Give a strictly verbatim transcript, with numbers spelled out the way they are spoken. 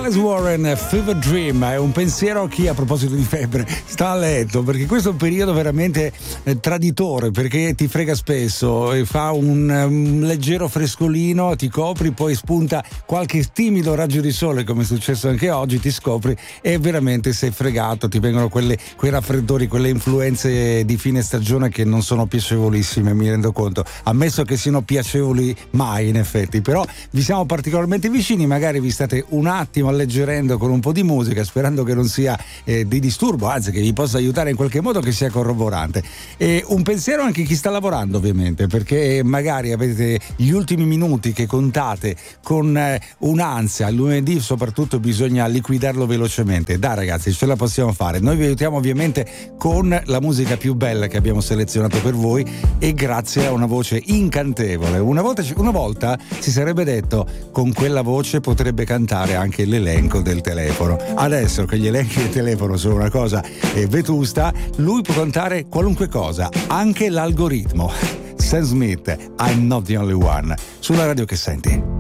Alice Warren, Fever Dream, è un pensiero a chi, a proposito di febbre, sta a letto, perché questo è un periodo veramente eh, traditore, perché ti frega spesso e fa un, un leggero frescolino, ti copri, poi spunta qualche timido raggio di sole, come è successo anche oggi, ti scopri e veramente sei fregato, ti vengono quelle, quei raffreddori, quelle influenze di fine stagione che non sono piacevolissime, mi rendo conto, ammesso che siano piacevoli mai in effetti, però vi siamo particolarmente vicini, magari vi state un attimo alleggerendo con un po' di musica, sperando che non sia eh, di disturbo, anzi che vi possa aiutare in qualche modo, che sia corroborante. E un pensiero anche a chi sta lavorando, ovviamente, perché magari avete gli ultimi minuti che contate con eh, un'ansia, il lunedì soprattutto bisogna liquidarlo velocemente. Dai ragazzi, ce la possiamo fare, noi vi aiutiamo ovviamente con la musica più bella che abbiamo selezionato per voi e grazie a una voce incantevole. Una volta, una volta si sarebbe detto, con quella voce potrebbe cantare anche l'elenco del telefono. Adesso che gli elenchi del telefono sono una cosa eh, vetusta, lui può cantare qualunque cosa, anche l'algoritmo. Sam Smith, I'm Not the Only One, sulla radio che senti.